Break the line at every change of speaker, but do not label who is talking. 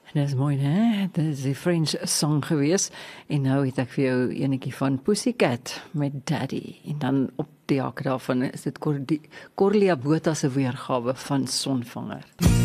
Dit is mooi, hè? Dit is die French song gewees. En nou het ek vir jou enetjie van Pussycat met Daddy. En dan op die hake daarvan is dit Corlia Botha se weergawe van Sonvanger.